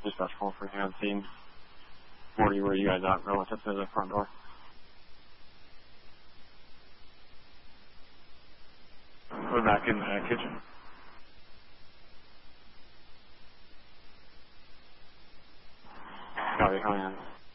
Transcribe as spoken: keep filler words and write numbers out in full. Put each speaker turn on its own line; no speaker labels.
dispatch call for you on scene. forty, where you guys at relative to the front door? We're back in the kitchen. Copy, coming in.